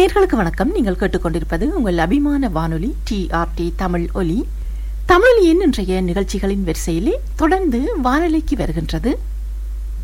நேயர்களுக்கு வணக்கம். நீங்கள் கேட்டுக்கொண்டிருப்பது உங்கள் அபிமான வானொலி TRT தமிழ் ஒலி. தமிழொலியின் இன்றைய நிகழ்ச்சிகளின் வரிசையிலே தொடர்ந்து வானொலிக்கு வருகின்றது